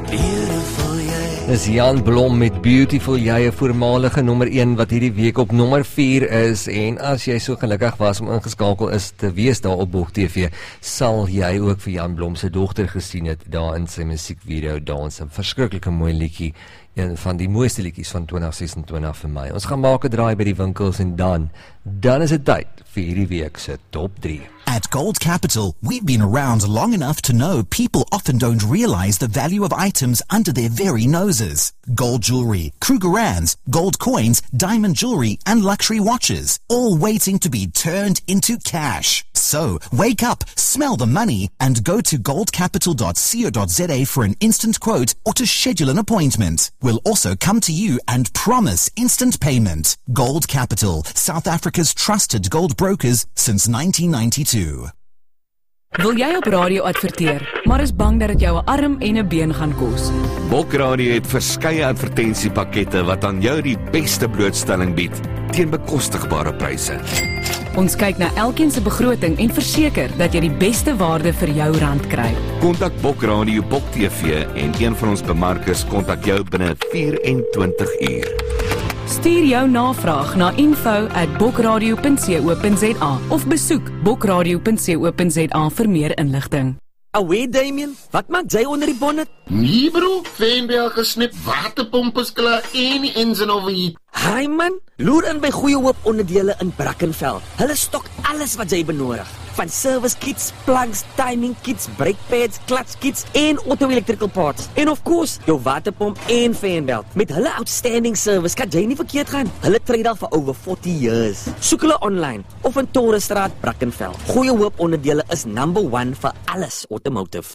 Dis Jan Blom met Beautiful, jy 'n voormalige nommer 1 wat hierdie week op nommer 4 is, en as jy so gelukkig was om ingeskakel is te wees daar op Bok TV, sal jy ook vir Jan Blom se dogter gesien het daar in sy musiekvideo dans, 'n verskriklike mooi liedjie, een van die mooiste liedjies van 2026 vir my. Ons gaan maak 'n draai by die winkels en dan is dit tyd vir hierdie week se top 3. At Gold Capital, we've been around long enough to know people often don't realize the value of items under their very noses. Gold jewelry, Krugerrands, gold coins, diamond jewelry, and luxury watches, all waiting to be turned into cash. So, wake up, smell the money, and go to goldcapital.co.za for an instant quote or to schedule an appointment. We'll also come to you and promise instant payment. Gold Capital, South Africa's trusted gold brokers since 1992. Wil jy op radio adverteer, maar is bang dat dit jou 'n arm en 'n been gaan kos? Bok Radio het verskeie advertensiepakkette wat aan jou die beste blootstelling bied teen bekostigbare pryse. Ons kyk na elkeen se begroting en verseker dat jy die beste waarde vir jou rand kry. Kontak Bok Radio, Bok TV en een van ons bemarkers kontak jou binne 24 uur. Stuur jou navraag na info@bokradio.co.za of besoek bokradio.co.za vir meer inligting. Away Damien, wat maak jy onder die bonnet? Nee bro, Feenbel gesnip, waterpomp is klaar en die engine overheat. Hi man, loer in by Goeie Hoop onderdele in Brackenfell. Hulle stok alles wat jy benodig. Van service kits, plugs, timing kits, brake pads, clutch kits en auto-electrical parts. En of course, jou waterpomp en fanbelt. Met hulle outstanding service kan jy nie verkeerd gaan. Hulle trade al vir over 40 years. Soek hulle online of in Torenstraat, Brackenfell. Goeie Hoop onderdele is number 1 vir alles automotive.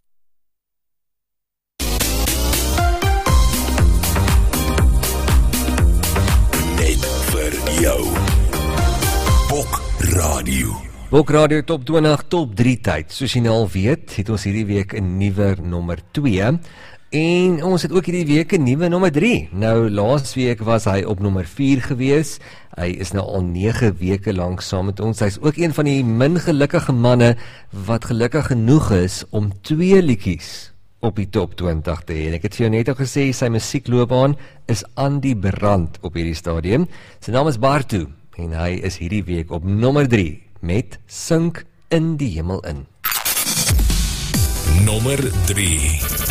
Jou Bok Radio. Bok Radio Top 20, Top 3 tyd. Soos jy nou al weet, het ons hierdie week 'n nuwe nommer 2 en ons het ook hierdie week 'n nuwe nommer 3. Nou, laas week was hy op nommer 4 gewees. Hy is nou al 9 weke lank saam met ons. Hy is ook een van die min gelukkige manne wat gelukkig genoeg is om 2 liedjies op die top 20 te hê. En ek het vir jou net al gesê, sy musiekloopbaan is aan die brand op hierdie stadium. Sy naam is Bartu en hy is hierdie week op nommer 3 met Sink in die Hemel in. Nommer 3.